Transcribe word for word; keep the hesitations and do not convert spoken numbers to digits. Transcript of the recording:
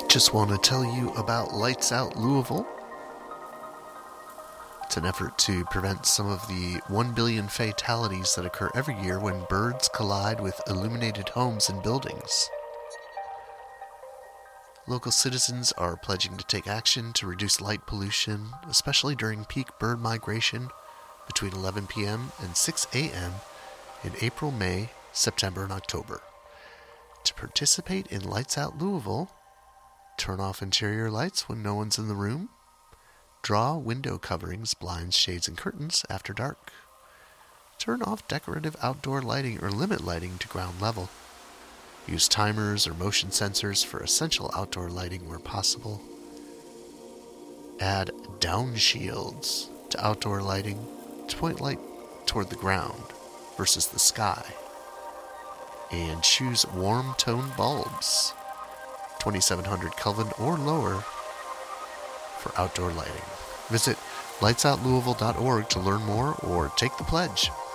Just want to tell you about Lights Out Louisville. It's an effort to prevent some of the one billion fatalities that occur every year when birds collide with illuminated homes and buildings. Local citizens are pledging to take action to reduce light pollution, especially during peak bird migration between eleven p.m. and six a.m. in April, May, September, and October. To participate in Lights Out Louisville, turn off interior lights when no one's in the room. Draw window coverings, blinds, shades, and curtains after dark. Turn off decorative outdoor lighting or limit lighting to ground level. Use timers or motion sensors for essential outdoor lighting where possible. Add down shields to outdoor lighting to point light toward the ground versus the sky. And choose warm tone bulbs, twenty-seven hundred Kelvin or lower, for outdoor lighting. Visit lights out louisville dot org to learn more or take the pledge.